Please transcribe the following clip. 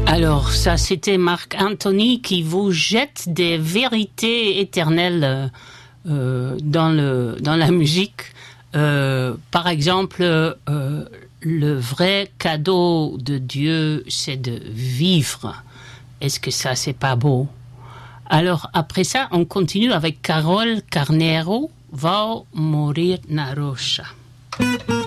Alors, ça, c'était Marc Anthony qui vous jette des vérités éternelles dans la musique. Par exemple, le vrai cadeau de Dieu, c'est de vivre. Est-ce que ça, c'est pas beau? Alors, après ça, on continue avec Carol Carneiro, Vou Morir na Rocha.